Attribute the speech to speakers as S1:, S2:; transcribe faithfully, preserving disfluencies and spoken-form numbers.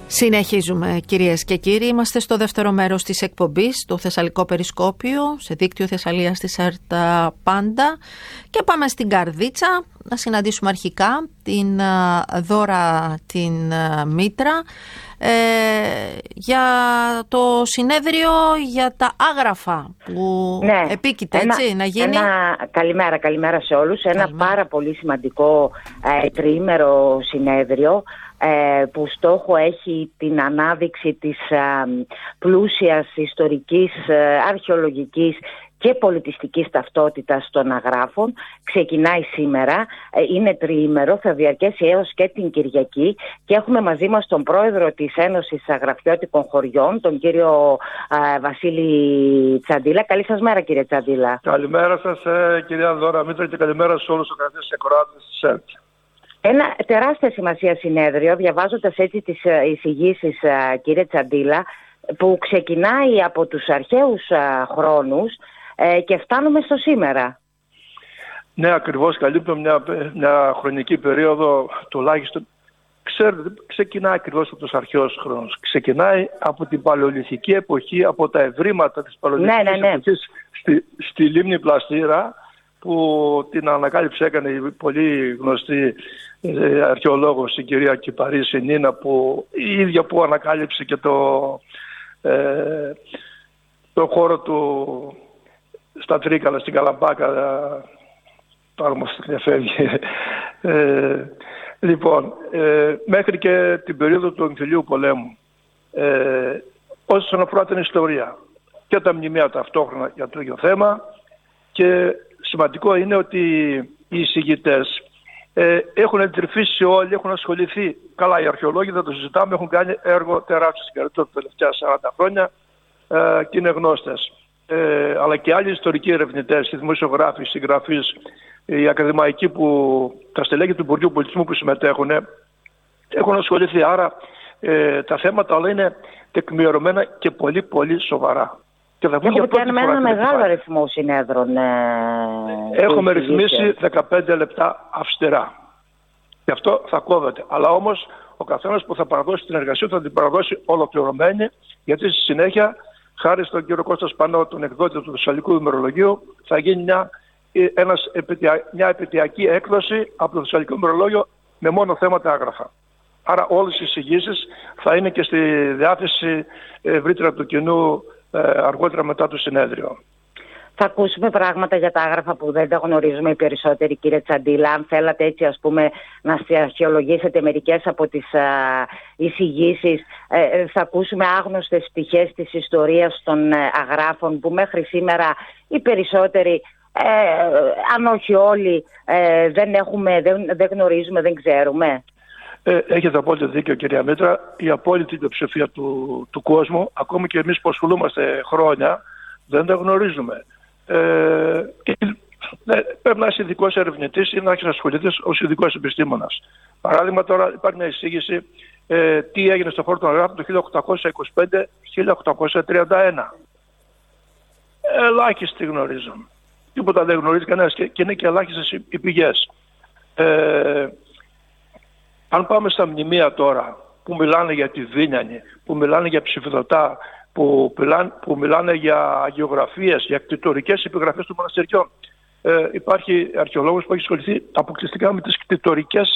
S1: Συνεχίζουμε, κυρίες και κύριοι. Είμαστε στο δεύτερο μέρος της εκπομπής, το Θεσσαλικό Περισκόπιο, σε δίκτυο Θεσσαλίας της ΕΡΤ Πάντα. Και πάμε στην Καρδίτσα να συναντήσουμε αρχικά την Δώρα την Μήτρα ε, για το συνέδριο για τα άγραφα που ναι, επίκειται, ένα, έτσι, να γίνει.
S2: Ένα, καλημέρα, καλημέρα σε όλους. Ένα καλημέρα. Πάρα πολύ σημαντικό ε, τριήμερο συνέδριο που στόχο έχει την ανάδειξη της πλούσιας ιστορικής, αρχαιολογικής και πολιτιστικής ταυτότητας των αγράφων. Ξεκινάει σήμερα, είναι τριήμερο, θα διαρκέσει έως και την Κυριακή και έχουμε μαζί μας τον πρόεδρο της Ένωσης Αγραφιώτικων Χωριών, τον κύριο Βασίλη Τσαντίλα. Καλή σας μέρα, κύριε Τσαντίλα.
S3: Καλημέρα σας, κυρία Δώρα Μήτρα, και καλημέρα σε όλους τους κρατές και ακροάτες της ΕΡΤ.
S2: Ένα τεράστια σημασία συνέδριο, διαβάζοντας έτσι τις εισηγήσεις, κύριε Τσαντίλα, που ξεκινάει από τους αρχαίους χρόνους και φτάνουμε στο σήμερα.
S3: Ναι, ακριβώς, καλύπτουμε μια, μια χρονική περίοδο τουλάχιστον. Ξέρετε, ξεκινάει ακριβώς από τους αρχαίους χρόνους. Ξεκινάει από την παλαιολιθική εποχή, από τα ευρήματα της παλαιολιθικής ναι, ναι, ναι. εποχής στη, στη λίμνη Πλαστήρα, που την ανακάλυψη έκανε η πολύ γνωστή ε, αρχαιολόγος η κυρία Κυπαρίση Νίνα, που η ίδια που ανακάλυψε και το, ε, το χώρο του στα Τρίκαλα, στην Καλαμπάκα, τώρα μας διαφεύγει. Ε, λοιπόν, ε, μέχρι και την περίοδο του εμφυλίου πολέμου, ε, όσον αφορά την ιστορία και τα μνημεία ταυτόχρονα για το ίδιο θέμα, και σημαντικό είναι ότι οι εισηγητές ε, έχουν εντρυφήσει όλοι, έχουν ασχοληθεί. Καλά, οι αρχαιολόγοι, δεν το συζητάμε, έχουν κάνει έργο τεράστιο στην Καρδίτσα τα τελευταία σαράντα χρόνια ε, και είναι γνώστες. Ε, αλλά και άλλοι ιστορικοί ερευνητές, οι δημοσιογράφοι, οι συγγραφείς, οι ακαδημαϊκοί, που, τα στελέχη του Υπουργείου Πολιτισμού που συμμετέχουν, έχουν ασχοληθεί. Άρα ε, τα θέματα όλα είναι τεκμηριωμένα και πολύ πολύ σοβαρά.
S2: Και θα έχουμε κάνει με ένα μεγάλο αριθμό συνέδρων. Ε,
S3: Έχουμε ρυθμίσει δεκαπέντε λεπτά αυστηρά. Γι' αυτό θα κόβεται. Αλλά όμως ο καθένας που θα παραδώσει την εργασία θα την παραδώσει ολοκληρωμένη, γιατί στη συνέχεια, χάρη στον κύριο Κώστα Σπανό, τον εκδότη του Θεσσαλικού Ημερολογίου, θα γίνει μια, ένας, μια επαιτειακή έκδοση από το Θεσσαλικό Ημερολόγιο με μόνο θέματα άγραφα. Άρα όλες οι εισηγήσεις θα είναι και στη διάθεση ευρύτερα του κοινού αργότερα μετά το συνέδριο.
S2: Θα ακούσουμε πράγματα για τα άγραφα που δεν τα γνωρίζουμε οι περισσότεροι, κύριε Τσαντίλα. Αν θέλατε έτσι, ας πούμε, να αρχαιολογήσετε μερικές από τις εισηγήσεις, ε, θα ακούσουμε άγνωστες πτυχές της ιστορίας των ε, αγράφων που μέχρι σήμερα οι περισσότεροι, ε, αν όχι όλοι, ε, δεν, έχουμε, δεν, δεν γνωρίζουμε, δεν ξέρουμε.
S3: Ε, έχετε απόλυτο δίκιο, κυρία Μήτρα. Η απόλυτη πλειοψηφία του, του κόσμου, ακόμη και εμείς που ασχολούμαστε χρόνια, δεν τα γνωρίζουμε. Ε, και, ναι, πρέπει να είσαι ειδικός ερευνητής ή να έχεις ασχοληθεί ως ειδικός επιστήμονας. Παράδειγμα, τώρα υπάρχει μια εισήγηση ε, τι έγινε στο χώρο των αγράφων το χίλια οκτακόσια είκοσι πέντε με χίλια οκτακόσια τριάντα ένα. Ελάχιστοι γνωρίζουν. Τίποτα δεν γνωρίζει κανένας και, και είναι και ελάχιστες οι πηγές. Ε, Αν πάμε στα μνημεία τώρα, που μιλάνε για τη Βίνιανη, που μιλάνε για Ψηφιδωτά, που μιλάνε, που μιλάνε για αγιογραφίες, για κτητορικές επιγραφές των μοναστηριών, ε, υπάρχει αρχαιολόγος που έχει ασχοληθεί αποκλειστικά με τις κτητορικές